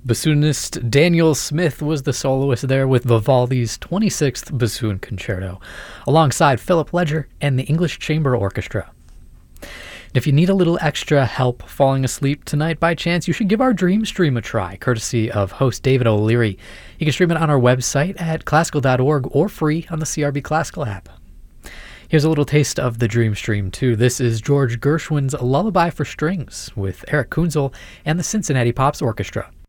Bassoonist Daniel Smith was the soloist there with Vivaldi's 26th Bassoon Concerto, alongside Philip Ledger and the English Chamber Orchestra. If you need a little extra help falling asleep tonight by chance, you should give our Dream Stream a try, courtesy of host David O'Leary. You can stream it on our website at classical.org or free on the CRB Classical app. Here's a little taste of the Dream Stream, too. This is George Gershwin's Lullaby for Strings with Eric Kunzel and the Cincinnati Pops Orchestra.